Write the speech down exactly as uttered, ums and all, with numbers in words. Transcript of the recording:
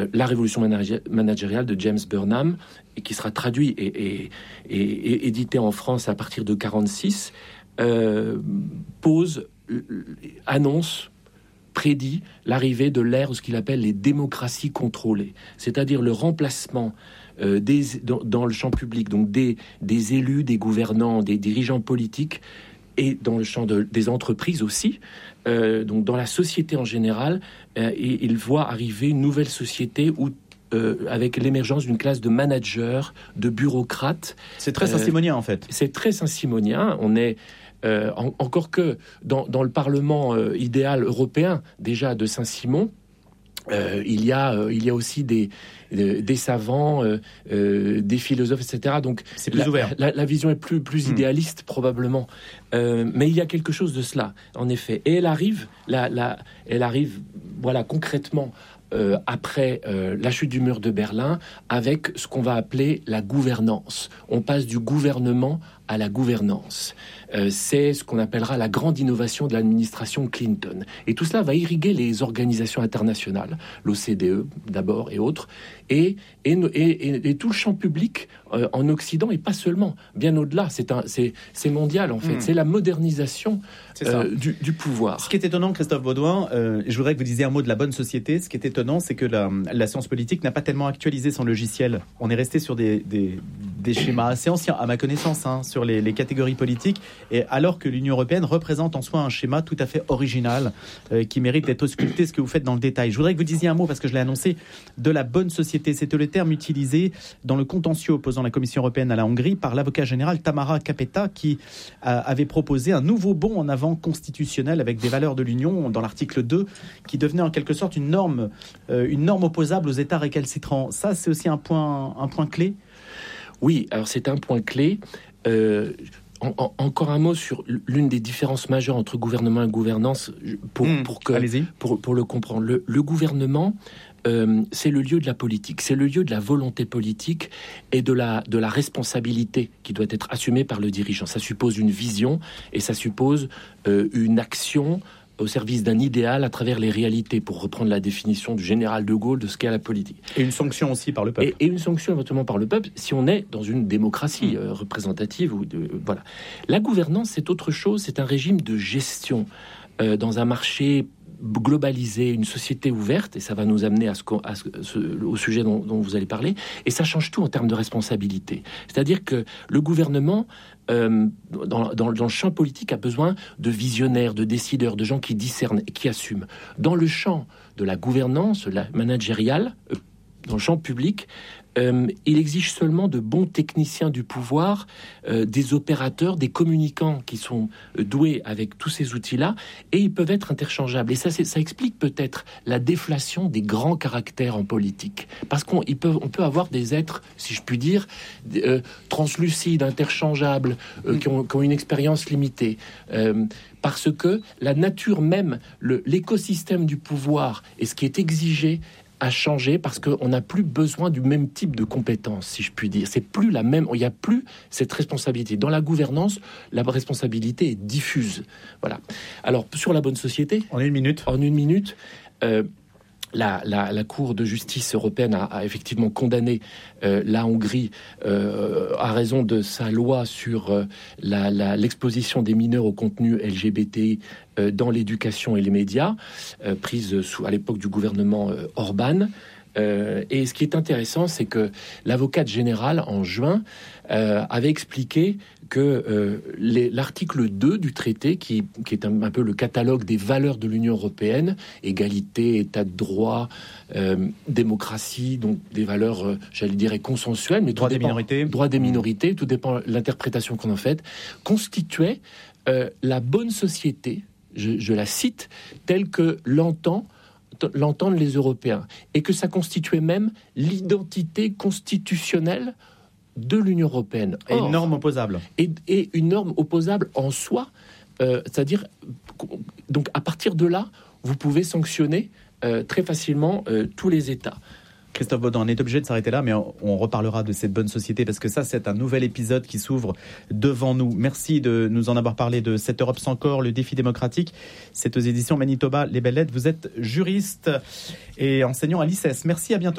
La révolution managériale de James Burnham, qui sera traduit et, et, et, et édité en France à partir de quarante-six, euh, pose, annonce, prédit l'arrivée de l'ère de ce qu'il appelle les démocraties contrôlées, c'est-à-dire le remplacement euh, des, dans, dans le champ public, donc des, des élus, des gouvernants, des dirigeants politiques, et dans le champ de, des entreprises aussi, euh, donc dans la société en général, euh, et il voit arriver une nouvelle société où, euh, avec l'émergence d'une classe de managers, de bureaucrates. C'est très saint-simonien euh, en fait. C'est très saint-simonien. On est euh, en, encore que dans, dans le Parlement euh, idéal européen déjà de Saint-Simon. Euh, il y a, euh, il y a aussi des, euh, des savants, euh, euh, des philosophes, et cetera. Donc, c'est plus la, ouvert. La, la vision est plus, plus mmh. idéaliste probablement, euh, mais il y a quelque chose de cela, en effet. Et elle arrive, la, la, elle arrive, voilà, concrètement. Euh, après euh, la chute du mur de Berlin, avec ce qu'on va appeler la gouvernance. On passe du gouvernement à la gouvernance. Euh, c'est ce qu'on appellera la grande innovation de l'administration Clinton. Et tout cela va irriguer les organisations internationales, l'O C D E d'abord et autres, et, et, et, et tout le champ public euh, en Occident, et pas seulement, bien au-delà. C'est, un, c'est, c'est mondial en fait. Mmh. C'est la modernisation euh, du, du pouvoir. Ce qui est étonnant, Christophe Baudouin, euh, je voudrais que vous disiez un mot de la bonne société. Ce qui est étonnant, c'est que la, la science politique n'a pas tellement actualisé son logiciel. On est resté sur des, des, des schémas assez anciens, à ma connaissance, hein, sur les, les catégories politiques, et alors que l'Union européenne représente en soi un schéma tout à fait original, euh, qui mérite d'être ausculté, ce que vous faites dans le détail. Je voudrais que vous disiez un mot, parce que je l'ai annoncé, de la bonne société. C'était le terme utilisé dans le contentieux opposant la Commission européenne à la Hongrie par l'avocat général Tamara Kapeta, qui euh, avait proposé un nouveau bond en avant constitutionnel avec des valeurs de l'Union dans l'article deux, qui devenait en quelque sorte une norme, euh, une norme opposable aux États récalcitrants. Ça, c'est aussi un point, un point clé. Oui, alors c'est un point clé. Euh, en, en, encore un mot sur l'une des différences majeures entre gouvernement et gouvernance pour, mmh, pour, que, pour, pour le comprendre. Le, le gouvernement, euh, c'est le lieu de la politique, c'est le lieu de la volonté politique et de la, de la responsabilité qui doit être assumée par le dirigeant. Ça suppose une vision et ça suppose euh, une action au service d'un idéal à travers les réalités, pour reprendre la définition du général de Gaulle de ce qu'est la politique. Et une sanction aussi par le peuple. Et, et une sanction éventuellement par le peuple, si on est dans une démocratie mmh. euh, représentative. Ou de, euh, voilà. La gouvernance, c'est autre chose, c'est un régime de gestion euh, dans un marché globalisé, une société ouverte, et ça va nous amener à ce, à ce, au sujet dont, dont vous allez parler, et ça change tout en termes de responsabilité. C'est-à-dire que le gouvernement, euh, dans, dans, dans le champ politique, a besoin de visionnaires, de décideurs, de gens qui discernent et qui assument. Dans le champ de la gouvernance, la managériale, euh, dans le champ public, Euh, il exige seulement de bons techniciens du pouvoir, euh, des opérateurs, des communicants qui sont euh, doués avec tous ces outils-là, et ils peuvent être interchangeables. Et ça, c'est, ça explique peut-être la déflation des grands caractères en politique. Parce qu'on ils peuvent, on peut avoir des êtres, si je puis dire, euh, translucides, interchangeables, euh, qui, ont, qui ont une expérience limitée. Euh, parce que la nature même, le, l'écosystème du pouvoir et ce qui est exigé a changé, parce qu'on n'a plus besoin du même type de compétences, si je puis dire. C'est plus la même, il n'y a plus cette responsabilité. Dans la gouvernance, la responsabilité est diffuse. Voilà. Alors, sur la bonne société... En une minute. En une minute... Euh, La, la, la Cour de justice européenne a, a effectivement condamné euh, la Hongrie euh, à raison de sa loi sur euh, la, la, l'exposition des mineurs au contenu L G B T I euh, dans l'éducation et les médias, euh, prise sous, à l'époque du gouvernement euh, Orban. Euh, et ce qui est intéressant, c'est que l'avocate générale, en juin, euh, avait expliqué que euh, les, l'article deux du traité, qui, qui est un, un peu le catalogue des valeurs de l'Union européenne, égalité, état de droit, euh, démocratie, donc des valeurs, euh, j'allais dire, consensuelles, mais droit des minorités, droit des minorités, tout dépend de l'interprétation qu'on en fait, constituait euh, la bonne société, je, je la cite, telle que l'entend l'entendent les Européens, et que ça constituait même l'identité constitutionnelle de l'Union européenne. Et Or, une norme opposable. Et, et une norme opposable en soi, euh, c'est-à-dire, donc à partir de là, vous pouvez sanctionner euh, très facilement euh, tous les États. Christophe Baudouin, on est obligé de s'arrêter là, mais on, on reparlera de cette bonne société parce que ça, c'est un nouvel épisode qui s'ouvre devant nous. Merci de nous en avoir parlé de cette Europe sans corps, le défi démocratique. C'est aux éditions Manitoba, Les Belles Lettres. Vous êtes juriste et enseignant à l'I C E S. Merci, à bientôt.